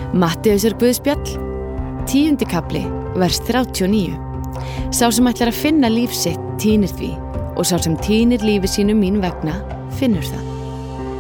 Matteusar guðspjall, 10. kafli, vers 39. Sá sem ætlar að finna líf sitt týnir því og sá sem týnir lífi sínu mín vegna finnur það.